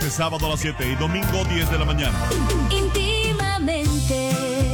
viernes, sábado a las 7 y domingo 10 de la mañana. Íntimamente.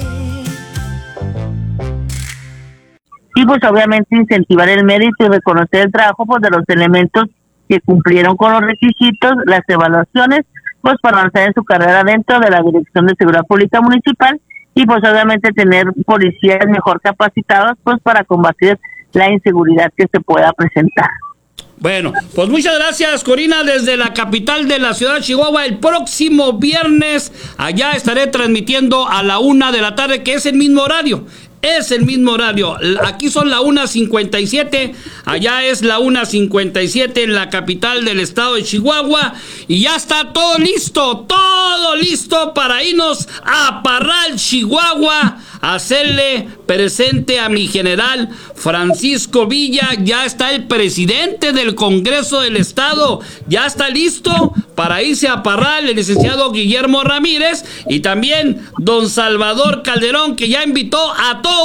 Y pues obviamente incentivar el mérito y reconocer el trabajo pues de los elementos que cumplieron con los requisitos, las evaluaciones, pues para avanzar en su carrera dentro de la Dirección de Seguridad Pública Municipal y pues obviamente tener policías mejor capacitados pues para combatir la inseguridad que se pueda presentar. Bueno, pues muchas gracias, Corina, desde la capital de la ciudad de Chihuahua. El próximo viernes allá estaré transmitiendo a la 1 de la tarde, que es el mismo horario. Es el mismo horario. Aquí son la 1:57, allá es la 1:57 en la capital del estado de Chihuahua. Y ya está todo listo para irnos a Parral, Chihuahua, a hacerle presente a mi general Francisco Villa. Ya está el presidente del Congreso del Estado, ya está listo para irse a Parral, el licenciado Guillermo Ramírez, y también don Salvador Calderón, que ya invitó a todo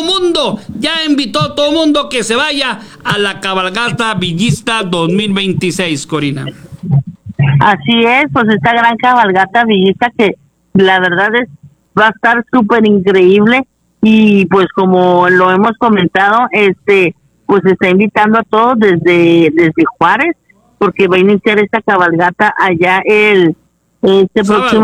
mundo que se vaya a la cabalgata villista 2026, Corina. Así es, pues esta gran cabalgata villista que la verdad va a estar súper increíble y pues como lo hemos comentado, pues está invitando a todos desde Juárez, porque va a iniciar esta cabalgata allá el próximo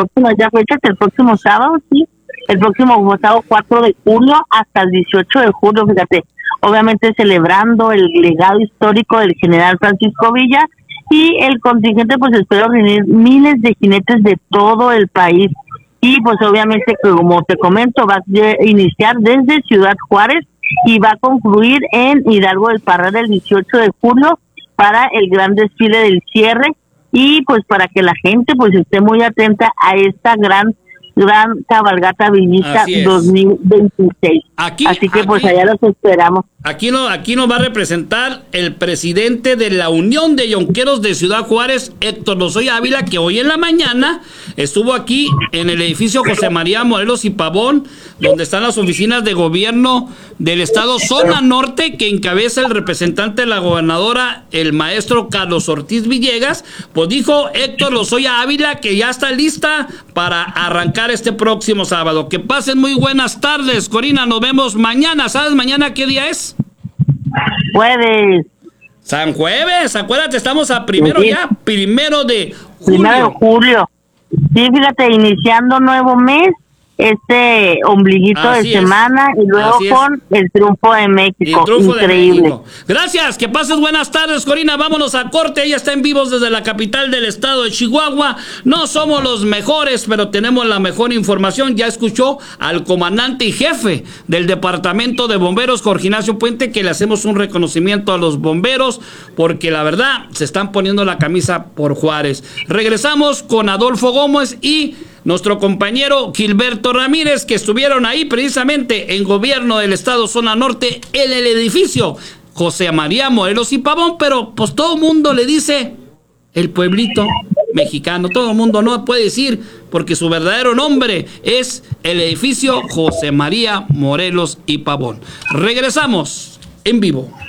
sábado, sí, el próximo sábado 4 de julio hasta el 18 de julio, fíjate, obviamente celebrando el legado histórico del general Francisco Villa, y el contingente pues espera reunir miles de jinetes de todo el país, y pues obviamente como te comento va a iniciar desde Ciudad Juárez y va a concluir en Hidalgo del Parral el 18 de julio para el gran desfile del cierre, y pues para que la gente pues esté muy atenta a esta gran cabalgata villista 2026. Así que pues allá los esperamos. Aquí nos va a representar el presidente de la Unión de Yonqueros de Ciudad Juárez, Héctor Lozoya Ávila, que hoy en la mañana estuvo aquí en el edificio José María Morelos y Pavón, donde están las oficinas de gobierno del estado Zona Norte, que encabeza el representante de la gobernadora, el maestro Carlos Ortiz Villegas. Pues dijo Héctor Lozoya Ávila que ya está lista para arrancar este próximo sábado. Que pasen muy buenas tardes, Corina, nos vemos mañana. ¿Sabes mañana qué día es? Jueves. San Jueves, acuérdate, estamos a primero de julio. 1 de julio. Sí, fíjate, iniciando nuevo mes, ombliguito de semana, y luego con el triunfo de México. Increíble. Gracias, que pases buenas tardes, Corina. Vámonos a corte, ella está en vivos desde la capital del estado de Chihuahua. No somos los mejores, pero tenemos la mejor información. Ya escuchó al comandante y jefe del departamento de bomberos, Jorge Ignacio Puente, que le hacemos un reconocimiento a los bomberos, porque la verdad se están poniendo la camisa por Juárez. Regresamos con Adolfo Gómez y nuestro compañero Gilberto Ramírez, que estuvieron ahí precisamente en gobierno del estado Zona Norte, en el edificio José María Morelos y Pavón, pero pues todo el mundo le dice el pueblito mexicano, todo el mundo no puede decir, porque su verdadero nombre es el edificio José María Morelos y Pavón. Regresamos en vivo.